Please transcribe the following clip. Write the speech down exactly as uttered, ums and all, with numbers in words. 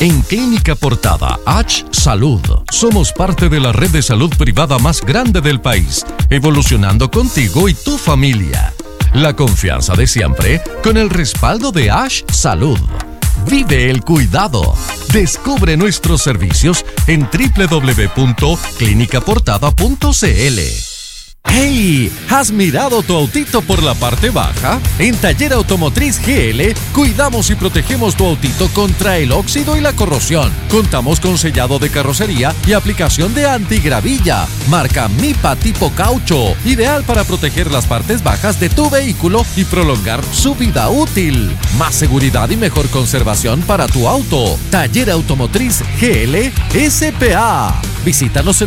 En Clínica Portada H Salud, somos parte de la red de salud privada más grande del país, evolucionando contigo y tu familia. La confianza de siempre con el respaldo de H Salud. Vive el cuidado. Descubre nuestros servicios en doble u doble u doble u punto clínica portada punto c l. ¡Hey! ¿Has mirado tu autito por la parte baja? En Taller Automotriz G L, cuidamos y protegemos tu autito contra el óxido y la corrosión. Contamos con sellado de carrocería y aplicación de antigravilla. Marca MIPA tipo caucho, ideal para proteger las partes bajas de tu vehículo y prolongar su vida útil. Más seguridad y mejor conservación para tu auto. Taller Automotriz G L S P A. Visítanos en